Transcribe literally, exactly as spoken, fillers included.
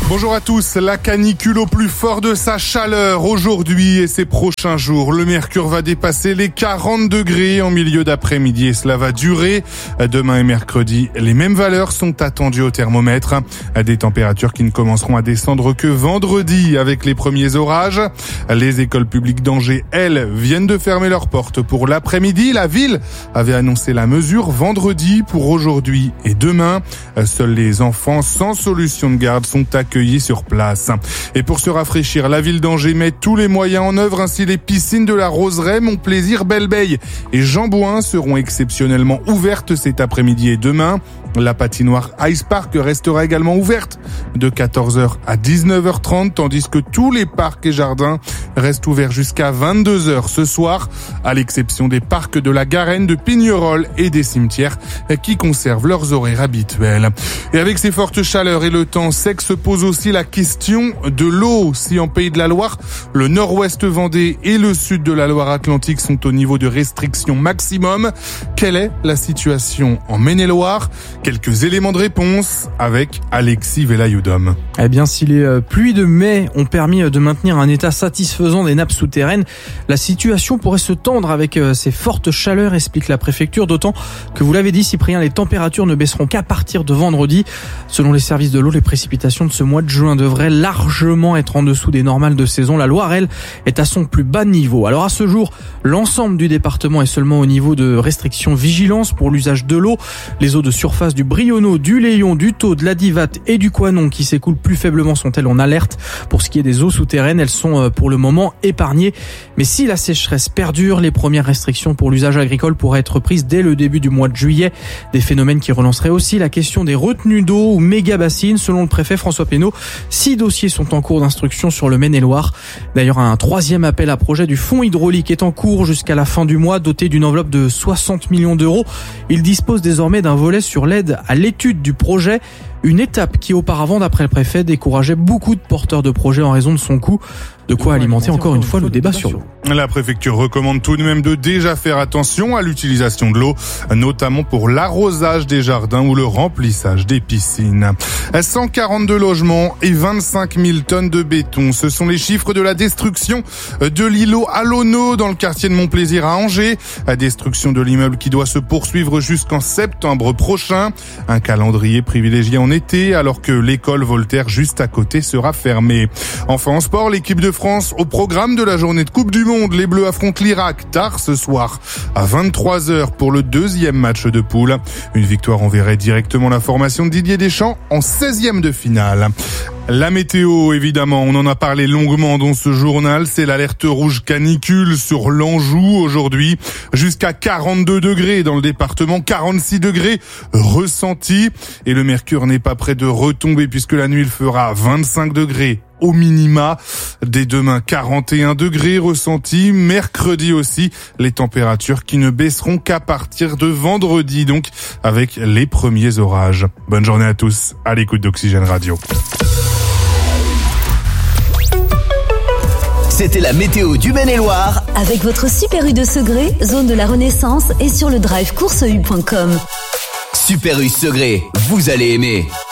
Bonjour à tous. La canicule au plus fort de sa chaleur aujourd'hui et ces prochains jours. Le mercure va dépasser les quarante degrés en milieu d'après-midi et cela va durer. Demain et mercredi, les mêmes valeurs sont attendues au thermomètre. Des températures qui ne commenceront à descendre que vendredi avec les premiers orages. Les écoles publiques d'Angers, elles, viennent de fermer leurs portes pour l'après-midi. La ville avait annoncé la mesure vendredi pour aujourd'hui et demain. Seuls les enfants sans solution de garde sont accueillis sur place. Et pour se rafraîchir, la ville d'Angers met tous les moyens en œuvre. Ainsi, les piscines de la Roseraie, Montplaisir, Belle-Beille et Jean-Bouin seront exceptionnellement ouvertes cet après-midi et demain. La patinoire Ice Park restera également ouverte de quatorze heures à dix-neuf heures trente, tandis que tous les parcs et jardins restent ouverts jusqu'à vingt-deux heures ce soir, à l'exception des parcs de la Garenne, de Pignerol et des cimetières qui conservent leurs horaires habituels. Et avec ces fortes chaleurs et le temps sec se pose aussi la question de l'eau. Si en Pays de la Loire, le nord-ouest Vendée et le sud de la Loire-Atlantique sont au niveau de restriction maximum, quelle est la situation en Maine-et-Loire ? Quelques éléments de réponse avec Alexis Velayoudom. Eh bien, si les pluies de mai ont permis de maintenir un état satisfaisant des nappes souterraines, la situation pourrait se tendre avec ces fortes chaleurs, explique la préfecture, d'autant que, vous l'avez dit, Cyprien, les températures ne baisseront qu'à partir de vendredi. Selon les services de l'eau, les précipitations de ce mois de juin devraient largement être en dessous des normales de saison. La Loire, elle, est à son plus bas niveau. Alors à ce jour, l'ensemble du département est seulement au niveau de restriction vigilance pour l'usage de l'eau. Les eaux de surface du Brionneau, du Léon, du Thau, de la Divate et du Coinon qui s'écoulent plus faiblement sont-elles en alerte. Pour ce qui est des eaux souterraines, elles sont pour le moment épargnées. Mais si la sécheresse perdure, les premières restrictions pour l'usage agricole pourraient être prises dès le début du mois de juillet. Des phénomènes qui relanceraient aussi la question des retenues d'eau ou méga-bassines. Selon le préfet François Pénaud, six dossiers sont en cours d'instruction sur le Maine-et-Loire. D'ailleurs, un troisième appel à projet du fonds hydraulique est en cours jusqu'à la fin du mois, doté d'une enveloppe de soixante millions d'euros. Il dispose désormais d'un volet sur l'aide à l'étude du projet, une étape qui auparavant, d'après le préfet, décourageait beaucoup de porteurs de projets en raison de son coût. De quoi alimenter encore une fois le débat sur l'eau. La préfecture recommande tout de même de déjà faire attention à l'utilisation de l'eau, notamment pour l'arrosage des jardins ou le remplissage des piscines. cent quarante-deux logements et vingt-cinq mille tonnes de béton. Ce sont les chiffres de la destruction de l'îlot Alonneau dans le quartier de Montplaisir à Angers. La destruction de l'immeuble qui doit se poursuivre jusqu'en septembre prochain. Un calendrier privilégié en été alors que l'école Voltaire juste à côté sera fermée. Enfin en sport, l'équipe de France au programme de la journée de Coupe du Monde. Les Bleus affrontent l'Irak tard ce soir à vingt-trois heures pour le deuxième match de poule. Une victoire enverrait directement la formation de Didier Deschamps en seizième de finale. La météo, évidemment, on en a parlé longuement dans ce journal, c'est l'alerte rouge canicule sur l'Anjou aujourd'hui, jusqu'à quarante-deux degrés dans le département, quarante-six degrés ressentis, et le mercure n'est pas près de retomber puisque la nuit il fera vingt-cinq degrés au minima. Dès demain, quarante et un degrés ressentis. Mercredi aussi, les températures qui ne baisseront qu'à partir de vendredi, donc avec les premiers orages. Bonne journée à tous, à l'écoute d'Oxygène Radio. C'était la météo du Maine-et-Loire avec votre Super U de Segré, zone de la Renaissance et sur le drive course u point com. Super U Segré, vous allez aimer.